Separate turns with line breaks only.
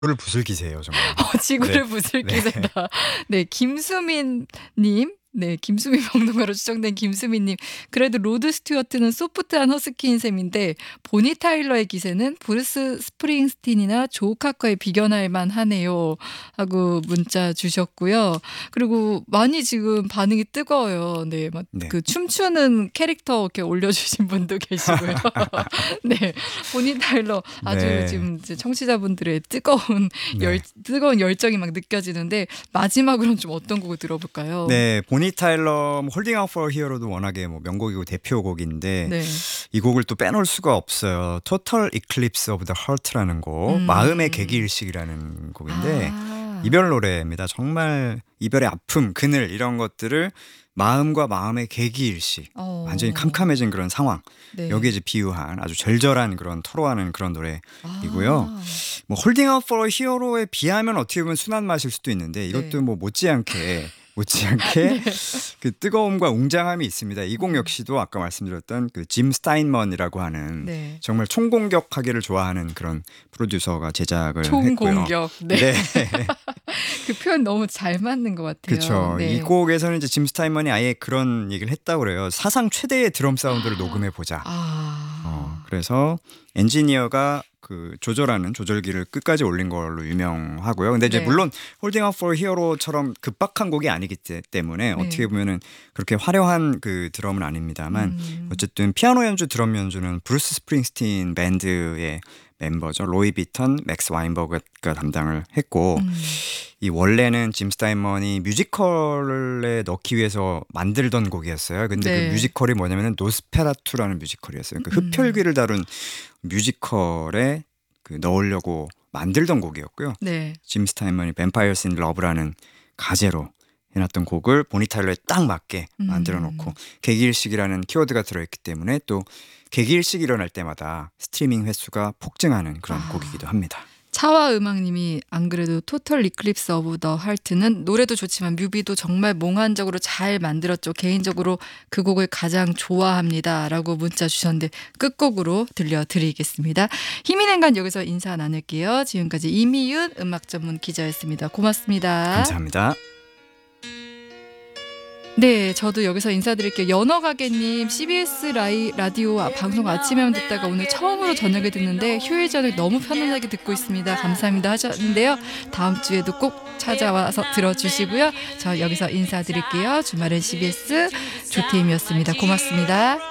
를 부슬기세요 정말.
지구를
네.
부술
네.
기세다. 네, 김수민 님. 네, 김수민 평론가로 추정된 김수민 님. 그래도 로드 스튜어트는 소프트한 허스키인 셈인데 보니 타일러의 기세는 브루스 스프링스틴이나 조 카커에 비견할 만하네요. 하고 문자 주셨고요. 그리고 많이 지금 반응이 뜨거워요. 네, 막
네.
그 춤추는 캐릭터 이렇게 올려주신 분도 계시고요. 네, 보니 타일러 아주
네.
지금 이제 청취자분들의 뜨거운
네.
뜨거운 열정이 막 느껴지는데 마지막으로는 좀 어떤 곡을 들어볼까요?
네, 보니 타일러 홀딩 아웃 포 히어로도 워낙에 뭐 명곡이고 대표곡인데
네.
이 곡을 또 빼놓을 수가 없어요. 토탈 이클립스 오브 더 하트라는 곡,
음.
마음의 개기일식이라는 곡인데
아.
이별 노래입니다. 정말 이별의 아픔, 그늘 이런 것들을 마음과 마음의 개기일식, 완전히 캄캄해진 그런 상황.
네.
여기에 이제 비유한 아주 절절한 그런 토로하는 그런 노래이고요.
아.
뭐 홀딩 아웃 포 히어로에 비하면 어떻게 보면 순한 맛일 수도 있는데 이것도
네.
뭐 못지않게 그 뜨거움과 웅장함이 있습니다. 이 곡 역시도 아까 말씀드렸던 그 짐 스타인먼이라고 하는
네.
정말 총공격하기를 좋아하는 그런 프로듀서가 제작을 했고요.
총공격. 네.
네.
그 표현 너무 잘 맞는 것 같아요.
그렇죠.
네.
이 곡에서는 이제 짐 스타인먼이 아예 그런 얘기를 했다고 그래요. 사상 최대의 드럼 사운드를 녹음해 보자. 그래서 엔지니어가 그 조절하는 조절기를 끝까지 올린 걸로 유명하고요. 근데 이제
네.
물론 홀딩 아웃 포 히어로처럼 급박한 곡이 아니기 때문에
네.
어떻게 보면은 그렇게 화려한 그 드럼은 아닙니다만 어쨌든 피아노 연주, 드럼 연주는 브루스 스프링스틴 밴드의 멤버죠. 로이 비턴, 맥스 와인버그가 담당을 했고 이 원래는 짐 스타인먼이 뮤지컬에 넣기 위해서 만들던 곡이었어요. 근데
네.
그 뮤지컬이 뭐냐면은 노스페라투라는 뮤지컬이었어요. 그러니까 흡혈귀를 다룬 뮤지컬에 그 넣으려고 만들던 곡이었고요.
네.
짐 스타인먼이 뱀파이어스 인 러브라는 가제로 해놨던 곡을 보니 타일러에 딱 맞게 만들어 놓고 개기일식이라는 키워드가 들어있기 때문에 또 개기일식이 일어날 때마다 스트리밍 횟수가 폭증하는 그런 곡이기도 합니다.
차와 음악님이 안 그래도 토탈 이클립스 오브 더 하트는 노래도 좋지만 뮤비도 정말 몽환적으로 잘 만들었죠. 개인적으로 그 곡을 가장 좋아합니다. 라고 문자 주셨는데 끝곡으로 들려드리겠습니다. 힘이 낸간 여기서 인사 나눌게요. 지금까지 이미윤 음악 전문 기자였습니다. 고맙습니다.
감사합니다.
네, 저도 여기서 인사드릴게요. 연어가게님, CBS 라디오 방송 아침에만 듣다가 오늘 처음으로 저녁에 듣는데 휴일 저녁 너무 편안하게 듣고 있습니다. 감사합니다 하셨는데요. 다음 주에도 꼭 찾아와서 들어주시고요. 저 여기서 인사드릴게요. 주말엔 CBS 조태임이었습니다. 고맙습니다.